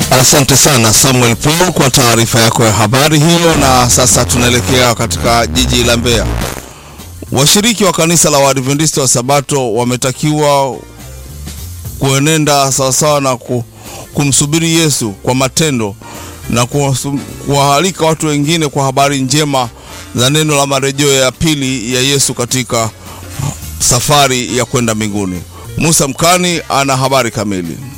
Asante sana Samuel Paul kwa taarifa yako ya habari hiyo. Na sasa tunaelekea katika jiji la Mbeya. Washiriki wa kanisa la Waadventista wa Sabato wametakiwa kuenenda sawasawa na kumsubiri Yesu kwa matendo na kuwahalika watu wengine kwa habari njema za neno la marejeo ya pili ya Yesu katika safari ya kwenda mbinguni. Musa Mkani ana habari kamili.